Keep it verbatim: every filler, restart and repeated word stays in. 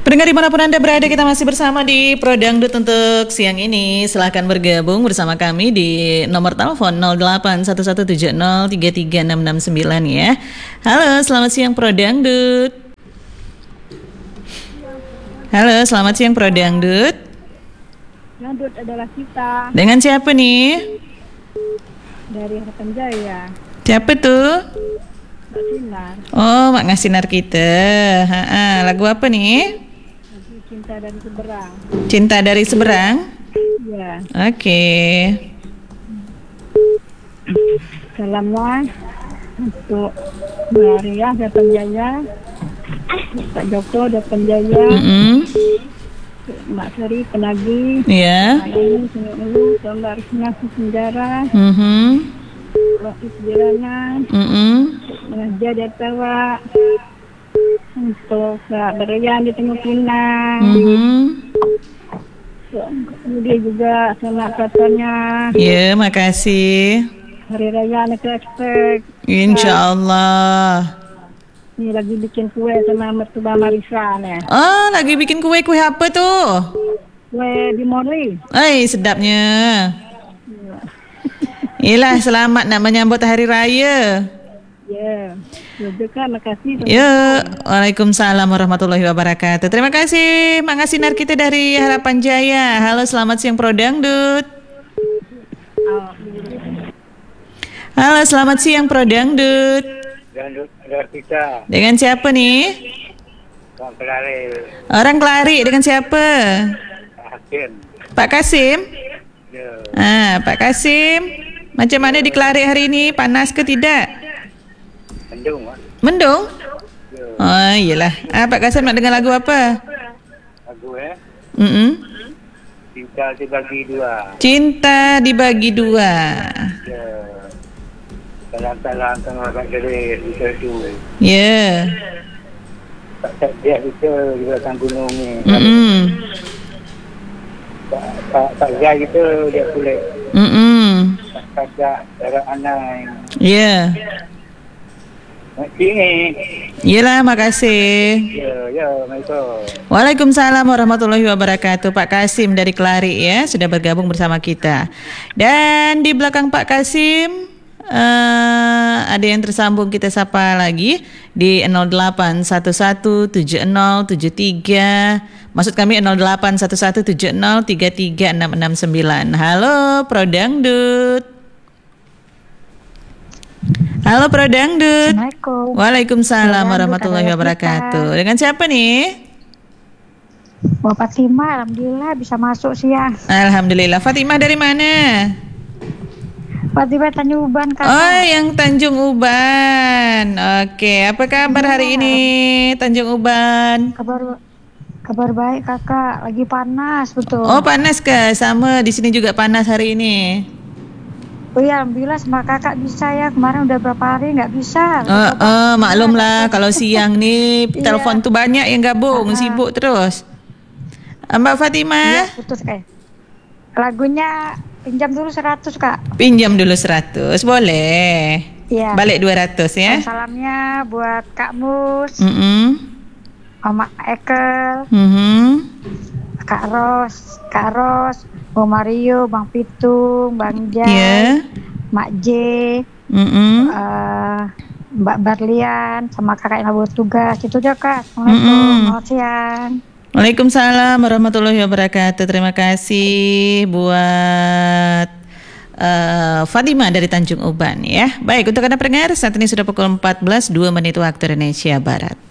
Pendengar dimanapun Anda berada, kita masih bersama di Pro Dangdut untuk siang ini. Silahkan bergabung bersama kami di nomor telepon nol delapan satu satu tujuh nol tiga tiga enam enam sembilan ya. Halo, selamat siang Pro Dangdut. Halo, selamat siang Pro Dangdut. Dangdut adalah kita. Dengan siapa nih? Dari Harapan Jaya. Siapa tuh? Mbak Sinar. Oh, Mak Ngasinar kita. Ha-ha. Lagu apa nih? Lagu Cinta dari Seberang. Cinta dari Seberang? Ya. Oke. Salamnya untuk Mbak Ria Harapan Jaya, Pak Joko Harapan Jaya, Mm-mm. Mbak Sari Penagi, Iya. Mbak Yuni Sungai Ulu, Mbak Risma Sejarah, Mhm. Waktu Sejarahnya, Mhm. Raja Datawa, untuk Kak Berian di Tengah Pinang, Mhm. kemudian juga selamat katanya Ya, makasih. Hari Raya Anak Respect. Insya Allah. Ini lagi bikin kue sama mertua Marisa nih. Oh, lagi bikin kue-kue apa tuh? Kue di Mori. Eh, sedapnya. Iyalah, selamat nak menyambut Hari Raya. Ya, ya juga makasih. Ya, Waalaikumsalam warahmatullahi wabarakatuh. Terima kasih Mak Ngasinar kita dari Harapan Jaya. Halo, selamat siang Pro Dangdut. Halo, selamat siang Pro Dangdut. Dangdut adalah kita. Dengan siapa nih? Orang Kelari. Orang Kelari, dengan siapa? Hakim. Pak Kasim? Ya. Ah, Pak Kasim, macam mana di Kelari hari ini? Panas ke tidak? Mendung. ah. Mendung? Ya. Oh, iyalah. Ah, Pak Kasim nak dengar lagu apa? Lagu eh. Mm-mm. Cinta dibagi dua. Cinta dibagi dua. Ya. Salam-salam sama Pak Jadi Bisa tu. Ya. Pak Dia Bisa juga kan gunung ni. Mm-mm. Pak Pak Pak Zai kita dia kulit. Mm-mm. Pak Kajak darah anai. Ya. Sini. Iyalah, makasih. Ya, ya, Assalamualaikum. Waalaikumsalam warahmatullahi wabarakatuh. Pak Kasim dari Kelari ya, sudah bergabung bersama kita. Dan di belakang Pak Kasim uh, ada yang tersambung, kita sapa lagi di nol delapan satu satu tujuh nol tujuh tiga, maksud kami nol delapan satu satu tujuh nol tiga tiga enam enam sembilan. Halo Pro Dangdut. Halo Pro Dangdut. Assalamualaikum. Waalaikumsalam Dangdut warahmatullahi adalah wabarakatuh. kita. Dengan siapa nih? Mbak Fatimah, alhamdulillah bisa masuk siang. Alhamdulillah. Fatimah dari mana? Fatimah Tanjung Uban kan. Oh, yang Tanjung Uban. Oke, apa kabar hari ini Tanjung Uban? Kabar kabar baik kakak, lagi panas betul. Oh, panas ke? Sama di sini juga panas hari ini. Oh iya, alhamdulillah sama kakak bisa ya. Kemarin udah berapa hari nggak bisa. Oh, oh, maklum lah kalau siang nih Iya. telepon tuh banyak yang gabung, Ah. sibuk terus. Mbak Fatimah, Iya, putus kayak. Lagunya pinjam dulu seratus kak. pinjam dulu seratus, boleh. Iya. Balik dua ratus ya. Salamnya buat Kak Mus, Mm-mm. Mama Ekel, Mhm. Kak Ros, Kak Ros, Bang Mario, Bang Pitung, Bang Jai, Iya. Mak J, Mm-mm. eh, Mbak Barlian, sama kakak yang buat tugas. Itu aja kak. Assalamualaikum. Mm-mm. Selamat siang. Waalaikumsalam warahmatullahi wabarakatuh. Terima kasih buat uh, Fatimah dari Tanjung Uban ya. Baik, untuk Anda pendengar, saat ini sudah pukul empat belas dua menit waktu Indonesia Barat.